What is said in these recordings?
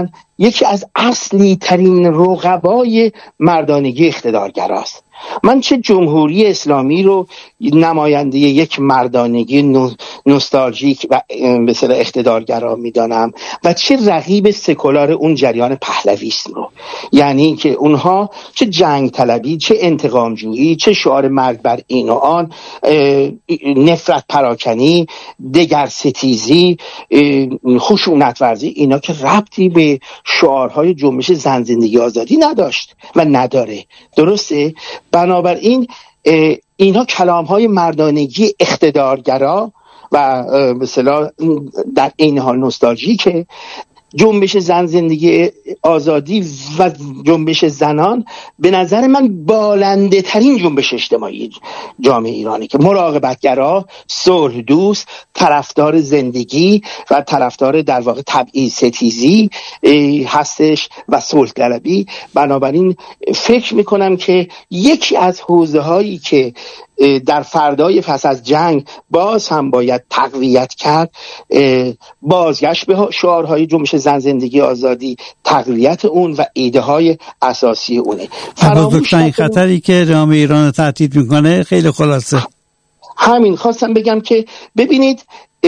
یکی از اصلی ترین رقبای مردانگی اقتدارگراست. من چه جمهوری اسلامی رو نماینده یک مردانگی نوستالژیک و به اصطلاح اقتدارگرا میدانم و چه رقیب سکولار اون جریان پهلویسم رو. یعنی اینکه اونها چه جنگ طلبی، چه انتقام جویی، چه شعار مرگ بر این و آن، نفرت پراکنی، دگر ستیزی، خشونت ورزی، اینا که ربطی به شعارهای جنبش زن زندگی آزادی نداشت و نداره. درسته؟ بنابراین اینها کلام‌های مردانگی اقتدارگرا و مثلا در این حال نوستالژیکه. جنبش زن زندگی آزادی و جنبش زنان به نظر من بالنده ترین جنبش اجتماعی جامعه ایرانی که مراقبتگرا، صلح دوست، طرفدار زندگی و طرفدار در واقع تبعیض ستیزی هستش و صلح طلبی. بنابراین فکر میکنم که یکی از حوزه هایی که در فردای پس از جنگ باز هم باید تقویت کرد، بازگشت به شعارهای جنبش زن زندگی آزادی، تقویت اون و ایده های اساسی اونه. بزرگترین خطری که جامعه ایران رو تهدید میکنه خیلی خلاصه همین خواستم بگم که ببینید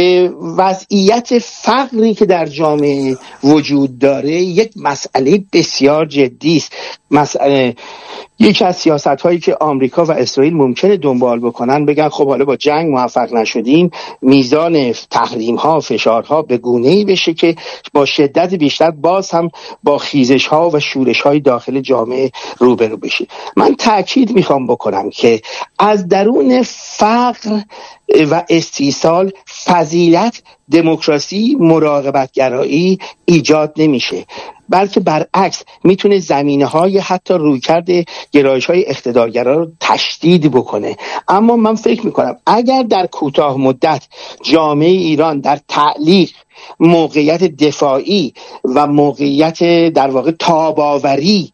وضعیت فقری که در جامعه وجود داره یک مسئله بسیار جدی است. مسئله یکی از سیاست‌هایی که آمریکا و اسرائیل ممکنه دنبال بکنن، بگن خب حالا با جنگ موفق نشدیم، میزان تحریم‌ها، فشارها به گونه‌ای بشه که با شدت بیشتر باز هم با خیزش‌ها و شورش‌های داخل جامعه روبرو بشه. من تأکید میخوام بکنم که از درون فقر و استیصال فضیلت، دموکراسی، مراقبتگرایی ایجاد نمیشه، بلکه برعکس میتونه زمینه‌های حتی رویکرد گرایش‌های اقتدارگرا رو تشدید بکنه. اما من فکر میکنم اگر در کوتاه مدت جامعه ایران در تعلیق موقعیت دفاعی و موقعیت در واقع تاباوری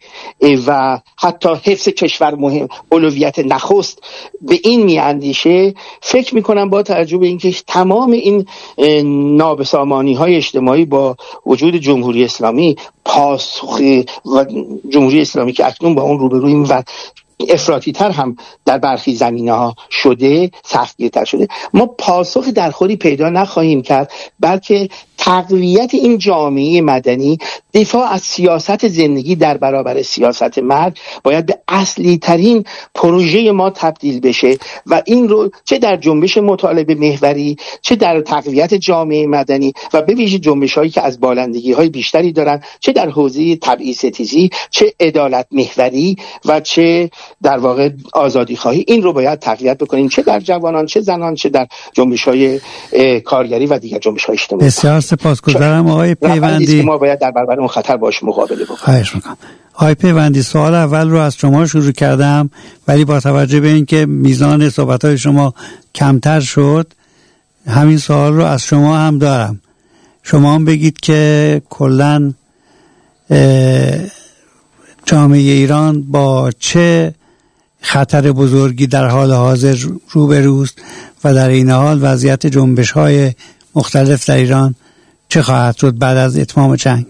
و حتی حفظ کشور مهم، اولویت نخست به این میاندیشه، فکر میکنم با توجه به اینکه تمام این نابسامانی-های اجتماعی با وجود جمهوری اسلامی پاسخ و جمهوری اسلامی که اکنون با اون روبرویم و افراطی تر هم در برخی زمینه ها شده، سختگیرتر شده، ما پاسخ درخوری پیدا نخواهیم کرد، بلکه تقویت این جامعه مدنی، دفاع از سیاست زندگی در برابر سیاست مرگ باید به اصلی ترین پروژه ما تبدیل بشه و این رو چه در جنبش مطالبه محوری، چه در تقویت جامعه مدنی و به ویژه جنبش هایی که از بالندگی های بیشتری دارن، چه در حوزه تبعیض ستیزی، چه عدالت محوری و چه در واقع آزادی خواهی، این رو باید تقویت بکنیم، چه در جوانان، چه زنان، چه در جنبش های کارگری و دیگر جنبش های اجتماعی. بسیار سپاسگزارم آقای پیوندی. ما باید در برابر اون خطر باش مقابله بکنیم. خواهش می‌کنم. آقای پیوندی، سوال اول رو از شما شروع کردم، ولی با توجه به اینکه میزان صحبت‌های شما کمتر شد، همین سوال رو از شما هم دارم. شما هم بگید که کلاً جامعه ایران با چه خطر بزرگی در حال حاضر روبروست و در این حال وضعیت جنبش‌های مختلف در ایران چه خواهد شد بعد از اتمام جنگ؟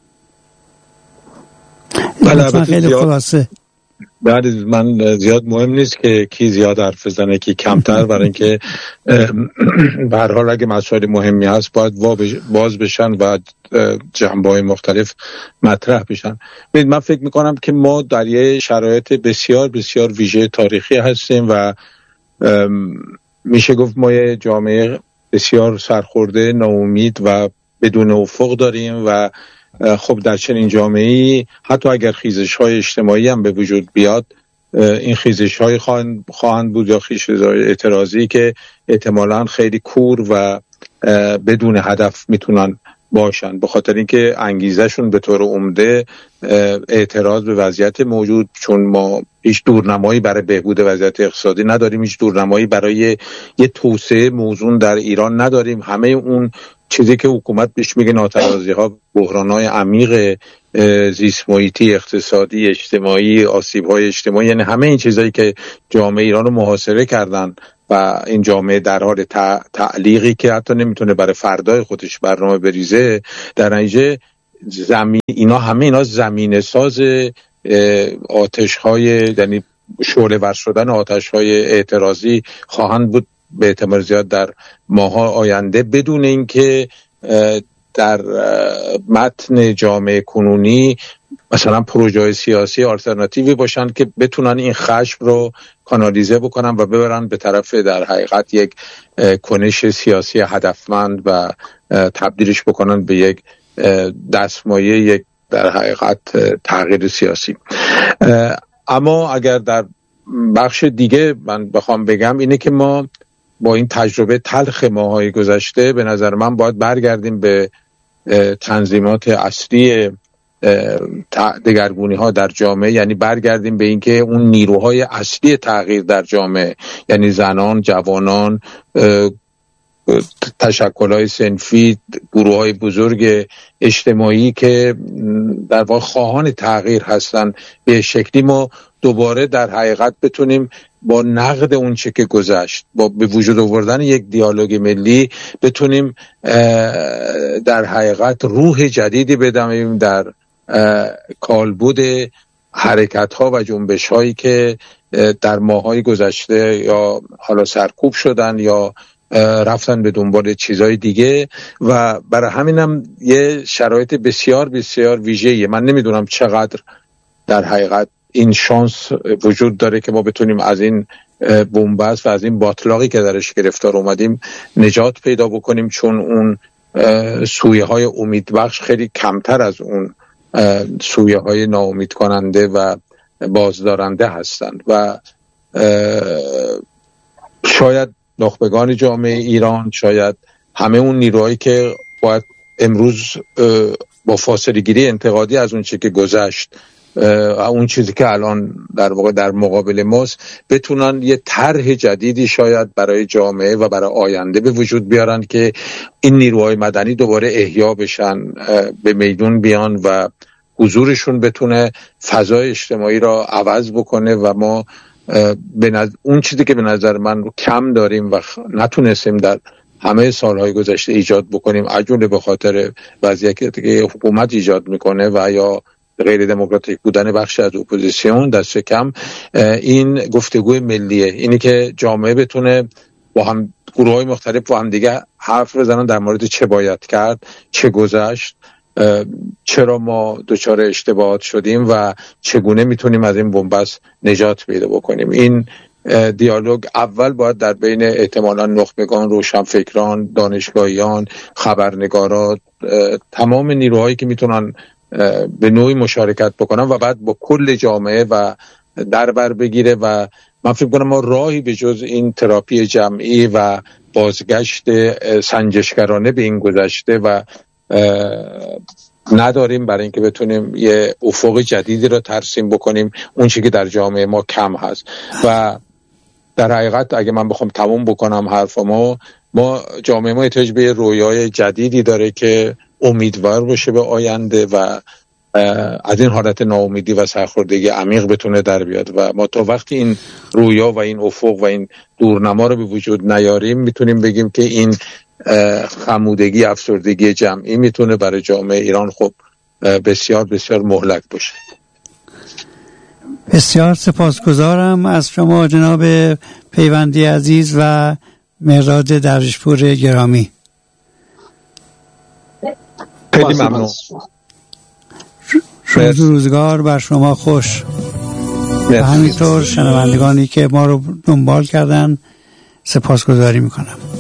بله، خیلی خلاصه. بعد من زیاد مهم نیست که کی زیاد حرف بزنه کی کمتر، برای اینکه به هر حال اگه مسائل مهمی هست باید باز بشن و جنبه‌های مختلف مطرح بشن. من فکر میکنم که ما در یه شرایط بسیار بسیار ویژه تاریخی هستیم و میشه گفت ما یه جامعه بسیار سرخورده، ناامید و بدون افق داریم و خب در چنین جامعه‌ای حتی اگر خیزش‌های اجتماعی هم به وجود بیاد، این خیزش‌های خواهند بود یا خیزش‌های اعتراضی که احتمالاً خیلی کور و بدون هدف میتونن باشن، به خاطر اینکه انگیزشون به طور عمده اعتراض به وضعیت موجود، چون ما هیچ دورنمایی برای بهبود وضعیت اقتصادی نداریم، هیچ دورنمایی برای یه توسعه موزون در ایران نداریم. همه اون چیزی که حکومت بهش میگه ناتوازی‌ها، بحران‌های عمیق زیست محیطی، اقتصادی، اجتماعی، آسیب‌های اجتماعی، یعنی همه این چیزایی که جامعه ایران رو محاصره کردن و این جامعه در حال تعلیقی که حتی نمیتونه برای فردای خودش برنامه بریزه، در نتیجه اینا زمینه ساز آتش‌های، یعنی شعله ور شدن آتش‌های اعتراضی خواهند بود به احتمال زیاد در ماه‌های آینده، بدون اینکه در متن جامعه کنونی مثلا پروژه‌های سیاسی آلترناتیوی باشن که بتونن این خشم رو کانالیزه بکنن و ببرن به طرف در حقیقت یک کنش سیاسی هدفمند و تبدیلش بکنن به یک دستمایه یک در حقیقت تغییر سیاسی. اما اگر در بخش دیگه من بخوام بگم اینه که ما با این تجربه تلخ ماهای گذشته به نظر من باید برگردیم به تنظیمات اصلی دگرگونی ها در جامعه، یعنی برگردیم به اینکه اون نیروهای اصلی تغییر در جامعه، یعنی زنان، جوانان، تشکل‌های صنفی، گروه‌های بزرگ اجتماعی که در واقع خواهان تغییر هستن، به شکلی ما دوباره در حقیقت بتونیم با نقد اون چه که گذشت، با به وجود آوردن یک دیالوگ ملی بتونیم در حقیقت روح جدیدی بدیم در کالبد حرکت‌ها و جنبش‌هایی که در ماه‌های گذشته یا حالا سرکوب شدن یا رفتن به دنبال چیزای دیگه. و برای همینم یه شرایط بسیار بسیار ویژه‌ایه. من نمیدونم چقدر در حقیقت این شانس وجود داره که ما بتونیم از این بنبست و از این باطلاقی که درش گرفتار اومدیم نجات پیدا بکنیم، چون اون سویه های امیدبخش خیلی کمتر از اون سویه های ناامید کننده و بازدارنده هستند. و شاید نخبگان جامعه ایران، شاید همه اون نیروهایی که باید امروز با فاصله گیری انتقادی از اون چیزی که گذشت، اون چیزی که الان در واقع در مقابل ماست، بتونن یه طرح جدیدی شاید برای جامعه و برای آینده به وجود بیارن که این نیروهای مدنی دوباره احیا بشن، به میدون بیان و حضورشون بتونه فضای اجتماعی را عوض بکنه و ما اون چیزی که به نظر من کم داریم و نتونستیم در همه سالهای گذشته ایجاد بکنیم، از جمله به خاطر وضعیتی که حکومت ایجاد میکنه و یا غیر دموکراتیک بودن بخش از اپوزیسیون، دست کم این گفتگوی ملیه، اینی که جامعه بتونه با هم گروه‌های مختلف با هم دیگه حرف بزنن در مورد چه باید کرد، چه گذشت، چرا ما دچار اشتباهات شدیم و چگونه میتونیم از این بنبست نجات پیدا بکنیم. این دیالوگ اول باید در بین احتمالاً نخبگان، روشنفکران، دانشگاهیان، خبرنگاران، تمام نیروهایی که میتونن به نوعی مشارکت بکنن و بعد با کل جامعه و دربر بگیره. و من فکر کنم ما راهی به جز این تراپی جمعی و بازگشت سنجشگرانه به این گذشته و نداریم برای اینکه بتونیم یه افق جدیدی رو ترسیم بکنیم، اون چیزی که در جامعه ما کم هست. و در حقیقت اگه من بخوام تموم بکنم حرفمو، ما جامعه ما احتیاج به رویای جدیدی داره که امیدوار باشه به آینده و از این حالت ناامیدی و سرخوردگی عمیق بتونه در بیاد. و ما تا وقتی این رویا و این افق و این دورنما رو به وجود نیاریم، میتونیم بگیم که این خمودگی، افسردگی جمعی میتونه برای جامعه ایران خب بسیار بسیار مهلک باشه. بسیار سپاسگزارم از شما جناب پیوندی عزیز و مهراد درویشپور گرامی. خیلی ممنون. روز روزگار بر شما خوش. و همینطور شنوندگانی که ما رو دنبال کردن سپاسگزاری میکنم.